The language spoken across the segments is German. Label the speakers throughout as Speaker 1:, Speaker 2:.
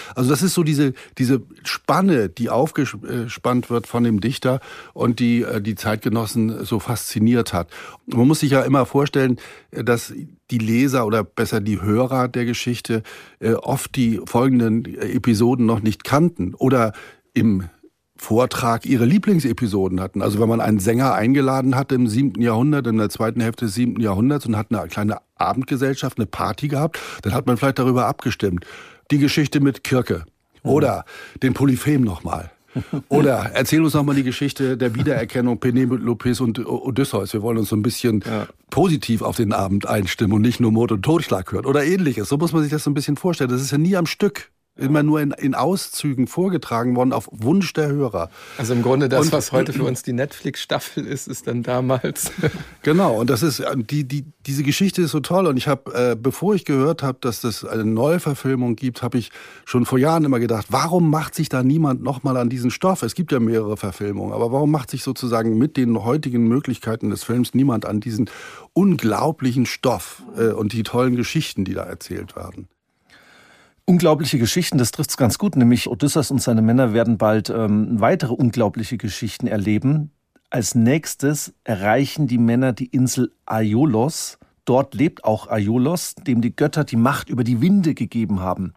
Speaker 1: Also das ist so diese Spanne, die aufgespannt wird von dem Dichter und die Zeitgenossen so fasziniert hat. Man muss sich ja immer vorstellen, dass die Leser oder besser die Hörer der Geschichte oft die folgenden Episoden noch nicht kannten oder im Vortrag ihre Lieblingsepisoden hatten. Also wenn man einen Sänger eingeladen hatte im 7. Jahrhundert, in der zweiten Hälfte des 7. Jahrhunderts und hat eine kleine Abendgesellschaft, eine Party gehabt, dann hat man vielleicht darüber abgestimmt. Die Geschichte mit Kirke oder den Polyphem nochmal. Oder erzähl uns nochmal die Geschichte der Wiedererkennung Penelopes und Odysseus. Wir wollen uns so ein bisschen positiv auf den Abend einstimmen und nicht nur Mord und Totschlag hören oder ähnliches. So muss man sich das so ein bisschen vorstellen. Das ist ja nie am Stück. Immer nur in Auszügen vorgetragen worden, auf Wunsch der Hörer.
Speaker 2: Also im Grunde das, was heute für uns die Netflix-Staffel ist dann damals.
Speaker 1: Genau, und das ist diese Geschichte ist so toll. Und ich habe, bevor ich gehört habe, dass das eine Neuverfilmung gibt, habe ich schon vor Jahren immer gedacht, warum macht sich da niemand nochmal an diesen Stoff? Es gibt ja mehrere Verfilmungen, aber warum macht sich sozusagen mit den heutigen Möglichkeiten des Films niemand an diesen unglaublichen Stoff und die tollen Geschichten, die da erzählt werden?
Speaker 3: Unglaubliche Geschichten, das trifft's ganz gut, nämlich Odysseus und seine Männer werden bald weitere unglaubliche Geschichten erleben. Als nächstes erreichen die Männer die Insel Aiolos. Dort lebt auch Aiolos, dem die Götter die Macht über die Winde gegeben haben.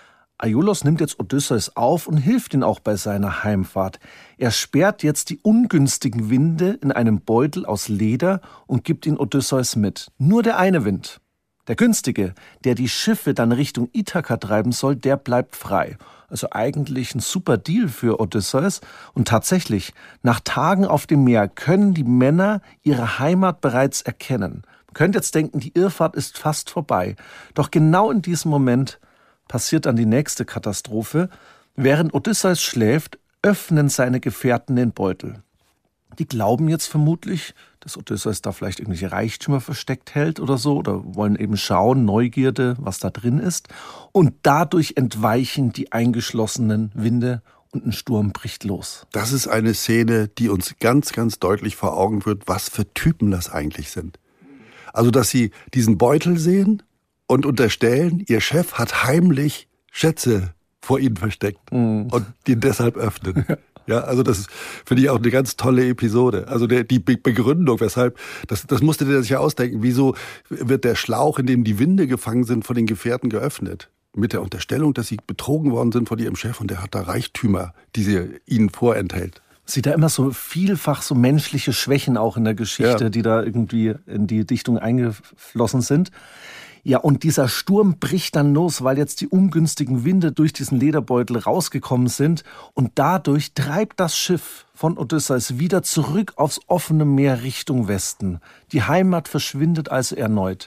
Speaker 3: Aiolos nimmt jetzt Odysseus auf und hilft ihm auch bei seiner Heimfahrt. Er sperrt jetzt die ungünstigen Winde in einem Beutel aus Leder und gibt ihn Odysseus mit. Nur der eine Wind, der günstige, der die Schiffe dann Richtung Ithaka treiben soll, der bleibt frei. Also eigentlich ein super Deal für Odysseus. Und tatsächlich, nach Tagen auf dem Meer können die Männer ihre Heimat bereits erkennen. Man könnte jetzt denken, die Irrfahrt ist fast vorbei. Doch genau in diesem Moment passiert dann die nächste Katastrophe. Während Odysseus schläft, öffnen seine Gefährten den Beutel. Die glauben jetzt vermutlich, dass Odysseus da vielleicht irgendwelche Reichtümer versteckt hält oder so, oder wollen eben schauen, Neugierde, was da drin ist. Und dadurch entweichen die eingeschlossenen Winde und ein Sturm bricht los.
Speaker 1: Das ist eine Szene, die uns ganz, ganz deutlich vor Augen führt, was für Typen das eigentlich sind. Also, dass sie diesen Beutel sehen und unterstellen, ihr Chef hat heimlich Schätze vor ihnen versteckt und die deshalb öffnen. Ja, also das finde ich auch eine ganz tolle Episode. Also die Begründung, weshalb, das musste der sich ja ausdenken. Wieso wird der Schlauch, in dem die Winde gefangen sind, von den Gefährten geöffnet? Mit der Unterstellung, dass sie betrogen worden sind von ihrem Chef und der hat da Reichtümer, die sie ihnen vorenthält.
Speaker 3: Sieht da immer so vielfach so menschliche Schwächen auch in der Geschichte, die da irgendwie in die Dichtung eingeflossen sind. Ja, und dieser Sturm bricht dann los, weil jetzt die ungünstigen Winde durch diesen Lederbeutel rausgekommen sind. Und dadurch treibt das Schiff von Odysseus wieder zurück aufs offene Meer Richtung Westen. Die Heimat verschwindet also erneut.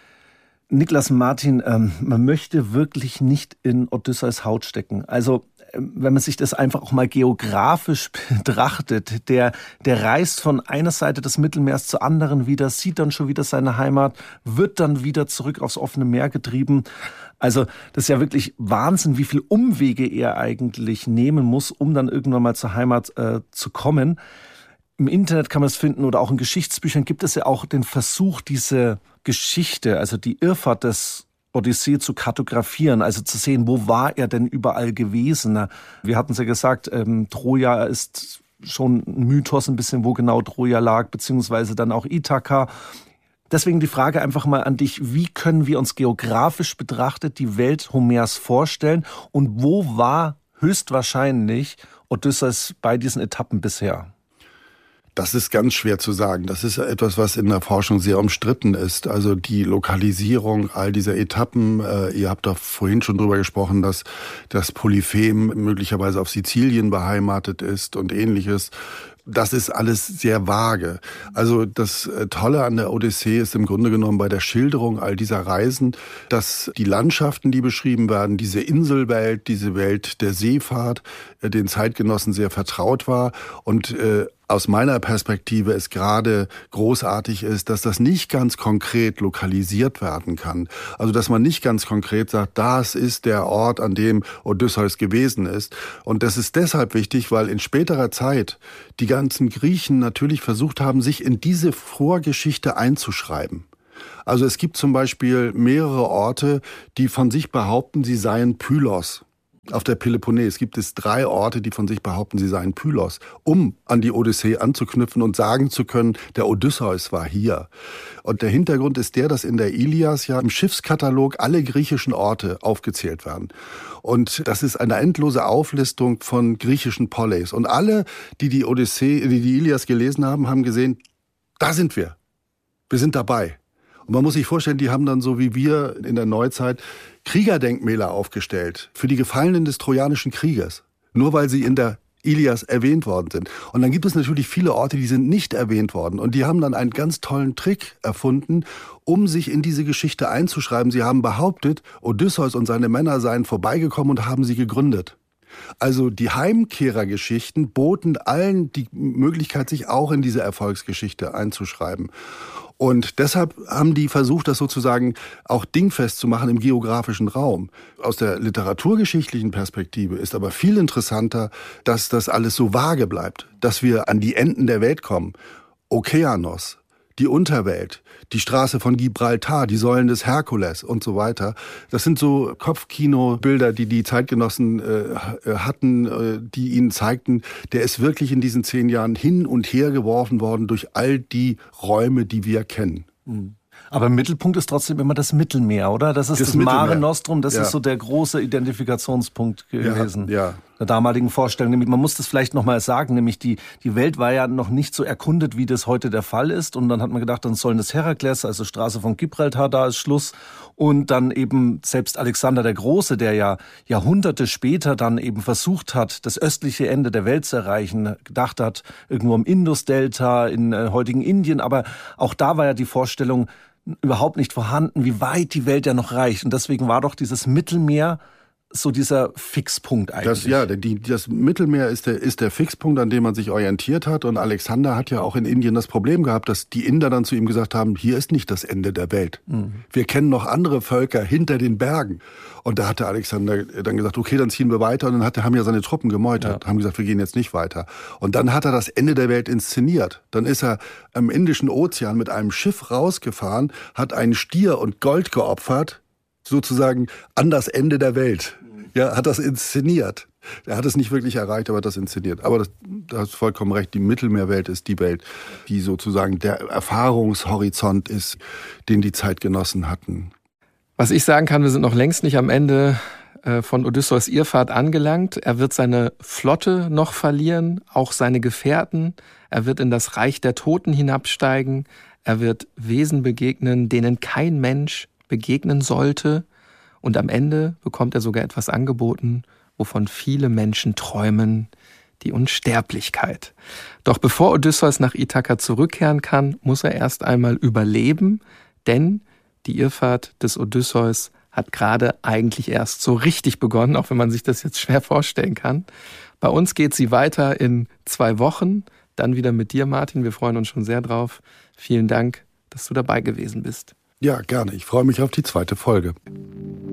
Speaker 3: Niklas Martin, man möchte wirklich nicht in Odysseus Haut stecken. Also wenn man sich das einfach auch mal geografisch betrachtet, der reist von einer Seite des Mittelmeers zur anderen wieder, sieht dann schon wieder seine Heimat, wird dann wieder zurück aufs offene Meer getrieben. Also das ist ja wirklich Wahnsinn, wie viele Umwege er eigentlich nehmen muss, um dann irgendwann mal zur Heimat zu kommen. Im Internet kann man es finden oder auch in Geschichtsbüchern gibt es ja auch den Versuch, diese Geschichte, also die Irrfahrt des Odyssee zu kartografieren, also zu sehen, wo war er denn überall gewesen. Wir hatten es ja gesagt, Troja ist schon ein Mythos ein bisschen, wo genau Troja lag, beziehungsweise dann auch Ithaka. Deswegen die Frage einfach mal an dich, wie können wir uns geografisch betrachtet die Welt Homers vorstellen und wo war höchstwahrscheinlich Odysseus bei diesen Etappen bisher?
Speaker 1: Das ist ganz schwer zu sagen. Das ist etwas, was in der Forschung sehr umstritten ist. Also die Lokalisierung all dieser Etappen. Ihr habt doch vorhin schon drüber gesprochen, dass das Polyphem möglicherweise auf Sizilien beheimatet ist und Ähnliches. Das ist alles sehr vage. Also das Tolle an der Odyssee ist im Grunde genommen bei der Schilderung all dieser Reisen, dass die Landschaften, die beschrieben werden, diese Inselwelt, diese Welt der Seefahrt, den Zeitgenossen sehr vertraut war und aus meiner Perspektive es gerade großartig ist, dass das nicht ganz konkret lokalisiert werden kann. Also dass man nicht ganz konkret sagt, das ist der Ort, an dem Odysseus gewesen ist. Und das ist deshalb wichtig, weil in späterer Zeit die ganzen Griechen natürlich versucht haben, sich in diese Vorgeschichte einzuschreiben. Also es gibt zum Beispiel mehrere Orte, die von sich behaupten, sie seien Pylos. Auf der Peloponnes gibt es 3 Orte, die von sich behaupten, sie seien Pylos, um an die Odyssee anzuknüpfen und sagen zu können, der Odysseus war hier. Und der Hintergrund ist der, dass in der Ilias ja im Schiffskatalog alle griechischen Orte aufgezählt werden. Und das ist eine endlose Auflistung von griechischen Poleis. Und alle, die die Ilias gelesen haben, haben gesehen, da sind wir. Wir sind dabei. Und man muss sich vorstellen, die haben dann so wie wir in der Neuzeit Kriegerdenkmäler aufgestellt für die Gefallenen des Trojanischen Krieges. Nur weil sie in der Ilias erwähnt worden sind. Und dann gibt es natürlich viele Orte, die sind nicht erwähnt worden. Und die haben dann einen ganz tollen Trick erfunden, um sich in diese Geschichte einzuschreiben. Sie haben behauptet, Odysseus und seine Männer seien vorbeigekommen und haben sie gegründet. Also die Heimkehrergeschichten boten allen die Möglichkeit, sich auch in diese Erfolgsgeschichte einzuschreiben. Und deshalb haben die versucht, das sozusagen auch dingfest zu machen im geografischen Raum. Aus der literaturgeschichtlichen Perspektive ist aber viel interessanter, dass das alles so vage bleibt, dass wir an die Enden der Welt kommen. Okeanos, die Unterwelt, die Straße von Gibraltar, die Säulen des Herkules und so weiter. Das sind so Kopfkino-Bilder, die die Zeitgenossen hatten, die ihnen zeigten, der ist wirklich in diesen 10 Jahren hin und her geworfen worden durch all die Räume, die wir kennen.
Speaker 3: Aber im Mittelpunkt ist trotzdem immer das Mittelmeer, oder? Das ist das Mare Nostrum, das ist so der große Identifikationspunkt gewesen.
Speaker 1: Ja.
Speaker 3: Der damaligen Vorstellung. Nämlich, man muss das vielleicht noch mal sagen, nämlich die Welt war ja noch nicht so erkundet, wie das heute der Fall ist. Und dann hat man gedacht, dann sollen das Herakles, also Straße von Gibraltar, da ist Schluss. Und dann eben selbst Alexander der Große, der ja Jahrhunderte später dann eben versucht hat, das östliche Ende der Welt zu erreichen, gedacht hat, irgendwo im Indusdelta, in heutigen Indien. Aber auch da war ja die Vorstellung überhaupt nicht vorhanden, wie weit die Welt ja noch reicht. Und deswegen war doch dieses Mittelmeer so dieser Fixpunkt eigentlich.
Speaker 1: Das Mittelmeer ist der Fixpunkt, an dem man sich orientiert hat. Und Alexander hat ja auch in Indien das Problem gehabt, dass die Inder dann zu ihm gesagt haben, hier ist nicht das Ende der Welt. Wir kennen noch andere Völker hinter den Bergen. Und da hatte Alexander dann gesagt, okay, dann ziehen wir weiter. Und dann haben ja seine Truppen gemeutert, haben gesagt, wir gehen jetzt nicht weiter. Und dann hat er das Ende der Welt inszeniert. Dann ist er am Indischen Ozean mit einem Schiff rausgefahren, hat einen Stier und Gold geopfert, sozusagen an das Ende der Welt. Ja, hat das inszeniert. Er hat es nicht wirklich erreicht, aber hat das inszeniert. Aber da hast du vollkommen recht, die Mittelmeerwelt ist die Welt, die sozusagen der Erfahrungshorizont ist, den die Zeitgenossen hatten.
Speaker 2: Was ich sagen kann, wir sind noch längst nicht am Ende von Odysseus Irrfahrt angelangt. Er wird seine Flotte noch verlieren, auch seine Gefährten. Er wird in das Reich der Toten hinabsteigen. Er wird Wesen begegnen, denen kein Mensch begegnen sollte. Und am Ende bekommt er sogar etwas angeboten, wovon viele Menschen träumen, die Unsterblichkeit. Doch bevor Odysseus nach Ithaka zurückkehren kann, muss er erst einmal überleben, denn die Irrfahrt des Odysseus hat gerade eigentlich erst so richtig begonnen, auch wenn man sich das jetzt schwer vorstellen kann. Bei uns geht sie weiter in 2 Wochen, dann wieder mit dir, Martin. Wir freuen uns schon sehr drauf. Vielen Dank, dass du dabei gewesen bist.
Speaker 1: Ja, gerne. Ich freue mich auf die 2. Folge.